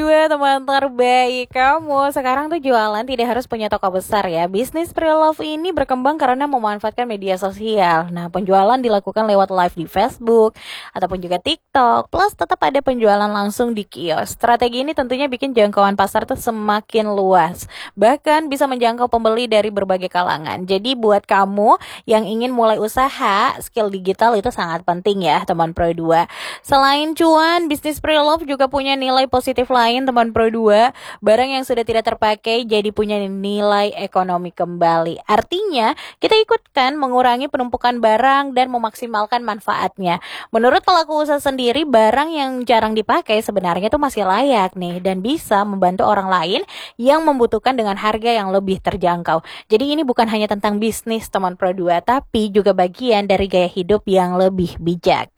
Pro 2 teman terbaik kamu. Sekarang tuh jualan tidak harus punya toko besar ya. Bisnis pre-love ini berkembang karena memanfaatkan media sosial. Nah, penjualan dilakukan lewat live di Facebook ataupun juga TikTok. Plus tetap ada penjualan langsung di kios. Strategi ini tentunya bikin jangkauan pasar tuh semakin luas. Bahkan bisa menjangkau pembeli dari berbagai kalangan. Jadi buat kamu yang ingin mulai usaha, skill digital itu sangat penting ya, teman Pro 2. Selain cuan, bisnis pre-love juga punya nilai positif lain, teman Pro 2. Barang yang sudah tidak terpakai jadi punya nilai ekonomi kembali. Artinya, kita ikutkan mengurangi penumpukan barang dan memaksimalkan manfaatnya. Menurut pelaku usaha sendiri, barang yang jarang dipakai sebenarnya itu masih layak nih dan bisa membantu orang lain yang membutuhkan dengan harga yang lebih terjangkau. Jadi ini bukan hanya tentang bisnis, teman Pro 2, tapi juga bagian dari gaya hidup yang lebih bijak.